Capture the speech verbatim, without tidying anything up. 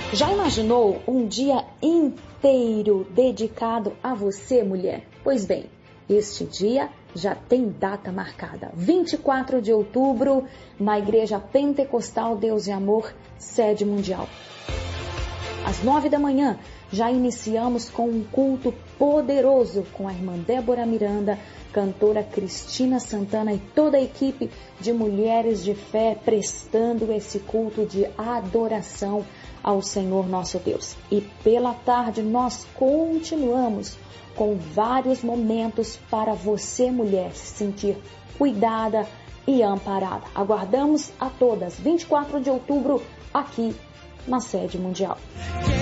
Já imaginou um dia inteiro dedicado a você, mulher? Pois bem, este dia já tem data marcada. vinte e quatro de outubro, na Igreja Pentecostal Deus e Amor, sede mundial. Às nove da manhã, já iniciamos com um culto poderoso com a irmã Débora Miranda, cantora Cristina Santana e toda a equipe de mulheres de fé prestando esse culto de adoração ao Senhor nosso Deus. E pela tarde nós continuamos com vários momentos para você, mulher, se sentir cuidada e amparada. Aguardamos a todas, vinte e quatro de outubro, aqui na sede mundial.